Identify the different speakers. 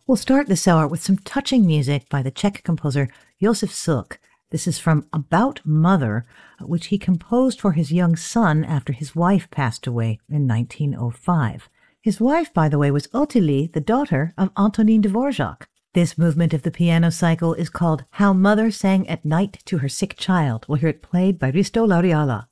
Speaker 1: We'll start this hour with some touching music by the Czech composer Josef Suk. This is from About Mother, which he composed for his young son after his wife passed away in 1905. His wife, by the way, was Ottilie, the daughter of Antonin Dvorak. This movement of the piano cycle is called How Mother Sang at Night to Her Sick Child. We'll hear it played by Risto Lauriala.